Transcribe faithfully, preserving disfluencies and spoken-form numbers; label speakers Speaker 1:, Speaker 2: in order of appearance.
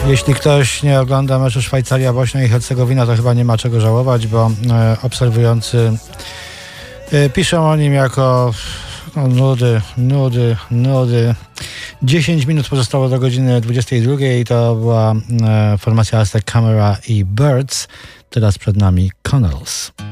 Speaker 1: Jeśli ktoś nie ogląda meczu Szwajcaria-Bośnia i Hercegowina, to chyba nie ma czego żałować, bo e, obserwujący e, piszą o nim jako no, nudy, nudy, nudy. dziesięć minut pozostało do godziny dwudziestej drugiej i to była e, formacja Aztec Camera i Birds. Teraz przed nami Connells.